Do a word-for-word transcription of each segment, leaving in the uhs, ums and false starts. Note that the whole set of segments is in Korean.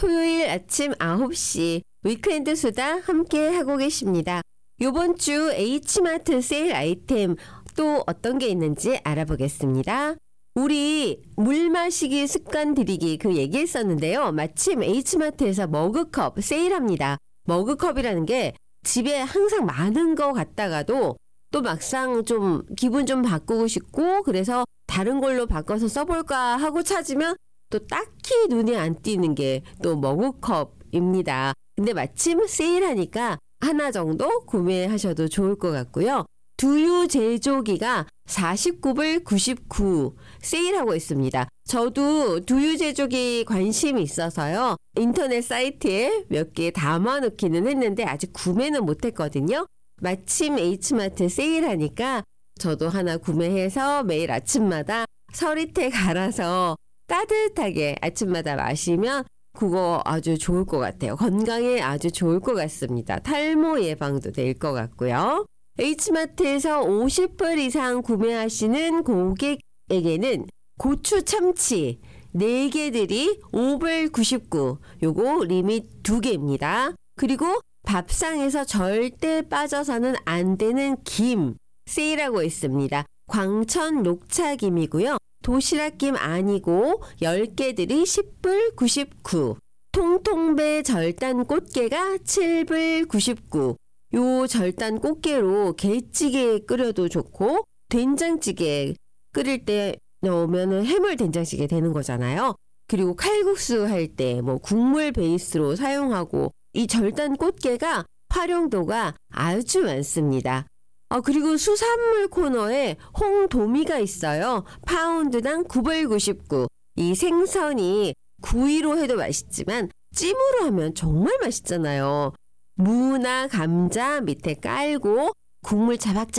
토요일 아침 아홉 시 위크엔드 수다 함께 하고 계십니다. 이번 주 H마트 세일 아이템 또 어떤 게 있는지 알아보겠습니다. 우리 물 마시기 습관 들이기 그 얘기했었는데요. 마침 H마트에서 머그컵 세일합니다. 머그컵이라는 게 집에 항상 많은 거 같다가도 또 막상 좀 기분 좀 바꾸고 싶고 그래서 다른 걸로 바꿔서 써볼까 하고 찾으면 또 딱히 눈에 안 띄는 게 또 머그컵입니다. 근데 마침 세일하니까 하나 정도 구매하셔도 좋을 것 같고요. 두유 제조기가 사십구 불 구십구 세일하고 있습니다. 저도 두유 제조기 관심이 있어서요. 인터넷 사이트에 몇 개 담아놓기는 했는데 아직 구매는 못했거든요. 마침 H마트 세일하니까 저도 하나 구매해서 매일 아침마다 서리태 갈아서 따뜻하게 아침마다 마시면 그거 아주 좋을 것 같아요. 건강에 아주 좋을 것 같습니다. 탈모 예방도 될 것 같고요. H마트에서 오십 불 이상 구매하시는 고객에게는 고추 참치 네 개들이 오 불 구십구, 요거 리밋 두 개입니다. 그리고 밥상에서 절대 빠져서는 안 되는 김 세일하고 있습니다. 광천 녹차김이고요. 도시락김 아니고 열 개들이 십 불 구십구. 통통배 절단 꽃게가 칠 불 구십구. 요 절단 꽃게로 게찌개 끓여도 좋고 된장찌개 끓일 때 넣으면 해물 된장찌개 되는 거잖아요. 그리고 칼국수 할 때 뭐 국물 베이스로 사용하고 이 절단 꽃게가 활용도가 아주 많습니다. 아, 그리고 수산물 코너에 홍도미가 있어요. 파운드당 구 불 구십구. 이 생선이 구이로 해도 맛있지만 찜으로 하면 정말 맛있잖아요. 무나 감자 밑에 깔고 국물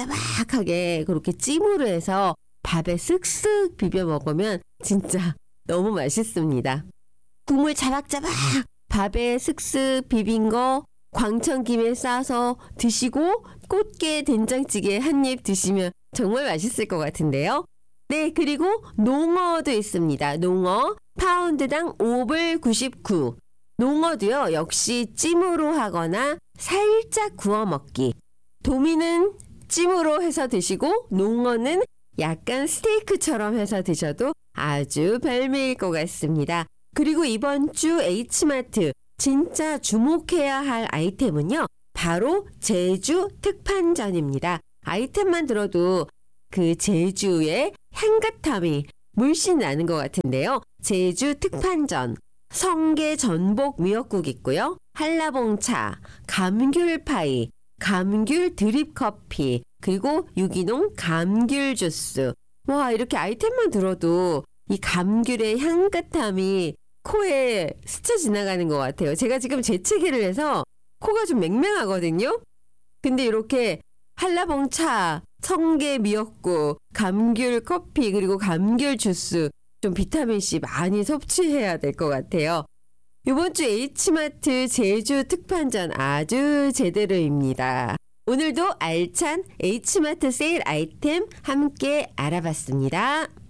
자박자박하게 그렇게 찜으로 해서 밥에 쓱쓱 비벼 먹으면 진짜 너무 맛있습니다. 국물 자박자박 밥에 쓱쓱 비빈 거 광천김에 싸서 드시고 꽃게 된장찌개 한 입 드시면 정말 맛있을 것 같은데요. 네, 그리고 농어도 있습니다. 농어 파운드당 오 불 구십구. 농어도요, 역시 찜으로 하거나 살짝 구워 먹기. 도미는 찜으로 해서 드시고 농어는 약간 스테이크처럼 해서 드셔도 아주 별미일 것 같습니다. 그리고 이번 주 H마트 진짜 주목해야 할 아이템은요. 바로 제주 특판전입니다. 아이템만 들어도 그 제주의 향긋함이 물씬 나는 것 같은데요. 제주 특판전, 성게 전복 미역국 있고요. 한라봉차, 감귤파이, 감귤 드립커피, 그리고 유기농 감귤 주스. 와, 이렇게 아이템만 들어도 이 감귤의 향긋함이 코에 스쳐 지나가는 것 같아요. 제가 지금 재채기를 해서 코가 좀 맹맹하거든요. 근데 이렇게 한라봉차, 성게 미역국, 감귤 커피, 그리고 감귤 주스 좀 비타민C 많이 섭취해야 될 것 같아요. 이번 주 H마트 제주 특판전 아주 제대로입니다. 오늘도 알찬 H마트 세일 아이템 함께 알아봤습니다.